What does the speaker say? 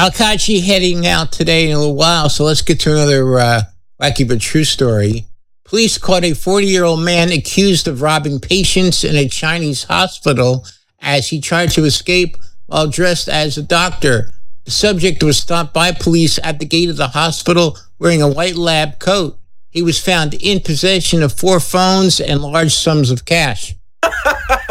Alkachi heading out today in a little while, so let's get to another wacky but true story. Police caught a 40-year-old man accused of robbing patients in a Chinese hospital as he tried to escape while dressed as a doctor. The subject was stopped by police at the gate of the hospital wearing a white lab coat. He was found in possession of 4 phones and large sums of cash.